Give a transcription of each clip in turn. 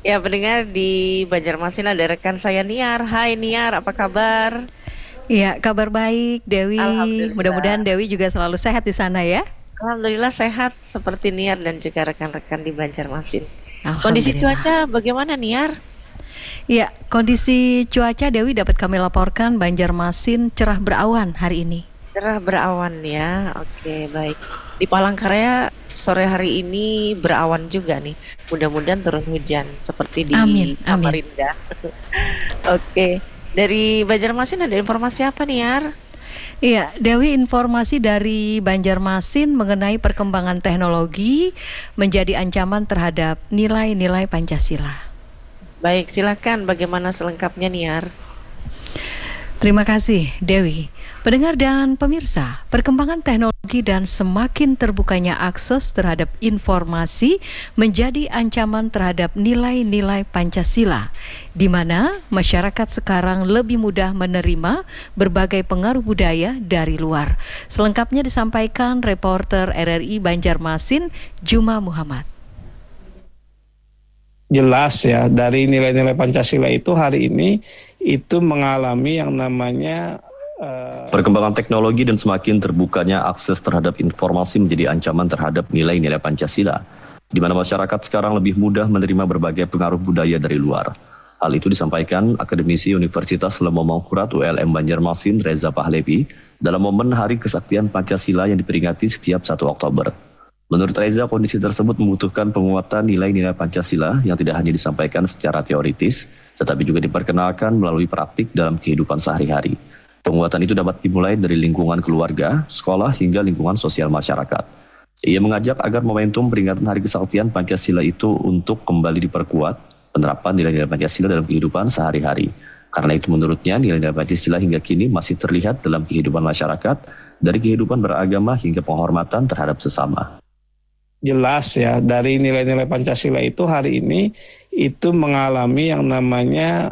Ya, pendengar di Banjarmasin ada rekan saya Niar. Hai Niar, apa kabar? Iya, kabar baik Dewi. Mudah-mudahan Alhamdulillah. Dewi juga selalu sehat di sana ya. Alhamdulillah sehat seperti Niar dan juga rekan-rekan di Banjarmasin. Kondisi Alhamdulillah. cuaca bagaimana Niar? Iya, kondisi cuaca Dewi dapat kami laporkan Banjarmasin cerah berawan hari ini. Cerah berawan ya. Oke, baik. Di Palangkaraya sore hari ini berawan juga nih. Mudah-mudahan turun hujan seperti di Amin, amin. Samarinda. Oke. Dari Banjarmasin ada informasi apa Niar? Iya, Dewi, informasi dari Banjarmasin mengenai perkembangan teknologi menjadi ancaman terhadap nilai-nilai Pancasila. Baik, silakan bagaimana selengkapnya Niar? Terima kasih, Dewi. Pendengar dan pemirsa, perkembangan teknologi dan semakin terbukanya akses terhadap informasi menjadi ancaman terhadap nilai-nilai Pancasila, di mana masyarakat sekarang lebih mudah menerima berbagai pengaruh budaya dari luar. Selengkapnya disampaikan reporter RRI Banjarmasin, Juma Muhammad. Jelas ya, dari nilai-nilai Pancasila itu hari ini itu mengalami yang namanya perkembangan teknologi dan semakin terbukanya akses terhadap informasi menjadi ancaman terhadap nilai-nilai Pancasila, di mana masyarakat sekarang lebih mudah menerima berbagai pengaruh budaya dari luar. Hal itu disampaikan akademisi Universitas Lemong Mangkurat ULM Banjarmasin Reza Pahlevi dalam momen Hari Kesaktian Pancasila yang diperingati setiap 1 Oktober. Menurut Reza, kondisi tersebut membutuhkan penguatan nilai-nilai Pancasila yang tidak hanya disampaikan secara teoritis, tetapi juga diperkenalkan melalui praktik dalam kehidupan sehari-hari. Penguatan itu dapat dimulai dari lingkungan keluarga, sekolah, hingga lingkungan sosial masyarakat. Ia mengajak agar momentum peringatan Hari Kesaktian Pancasila itu untuk kembali diperkuat penerapan nilai-nilai Pancasila dalam kehidupan sehari-hari. Karena itu menurutnya nilai-nilai Pancasila hingga kini masih terlihat dalam kehidupan masyarakat, dari kehidupan beragama hingga penghormatan terhadap sesama. Jelas ya, dari nilai-nilai Pancasila itu hari ini itu mengalami yang namanya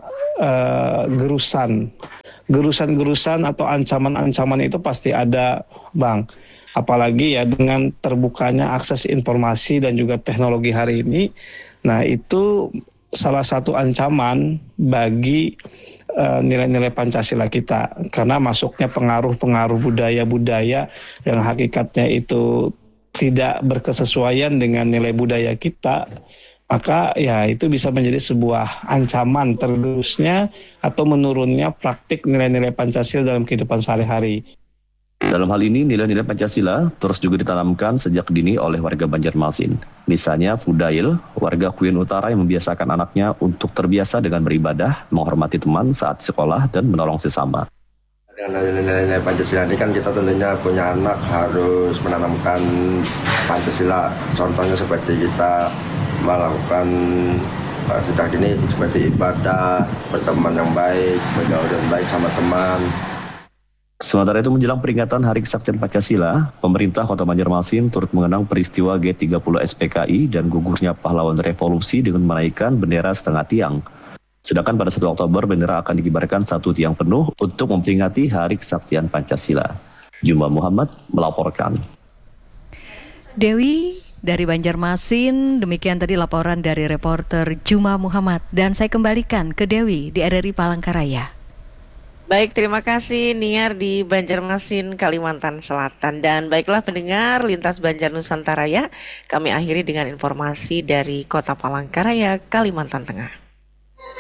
gerusan. Gerusan-gerusan atau ancaman-ancaman itu pasti ada, Bang. Apalagi ya dengan terbukanya akses informasi dan juga teknologi hari ini. Nah, itu salah satu ancaman bagi nilai-nilai Pancasila kita. Karena masuknya pengaruh-pengaruh budaya-budaya yang hakikatnya itu tidak berkesesuaian dengan nilai budaya kita, maka ya itu bisa menjadi sebuah ancaman tergerusnya atau menurunnya praktik nilai-nilai Pancasila dalam kehidupan sehari-hari. Dalam hal ini, nilai-nilai Pancasila terus juga ditanamkan sejak dini oleh warga Banjarmasin. Misalnya Fudail, warga Kuin Utara yang membiasakan anaknya untuk terbiasa dengan beribadah, menghormati teman saat sekolah, dan menolong sesama. Dengan nilai-nilai Pancasila ini kan kita tentunya punya anak harus menanamkan Pancasila. Contohnya seperti kita melakukan sejak dini seperti ibadah, berteman yang baik, bergaul yang baik sama teman. Sementara itu menjelang peringatan Hari Kesaktian Pancasila, pemerintah Kota Banjarmasin turut mengenang peristiwa G30 SPKI dan gugurnya pahlawan revolusi dengan menaikkan bendera setengah tiang. Sedangkan pada 1 Oktober bendera akan dikibarkan 1 tiang penuh untuk memperingati Hari Kesaktian Pancasila. Juma Muhammad melaporkan. Dewi dari Banjarmasin, demikian tadi laporan dari reporter Juma Muhammad. Dan saya kembalikan ke Dewi di RRI Palangkaraya. Baik, terima kasih Niar di Banjarmasin, Kalimantan Selatan. Dan baiklah pendengar Lintas Banjar Nusantara ya, kami akhiri dengan informasi dari Kota Palangkaraya, Kalimantan Tengah.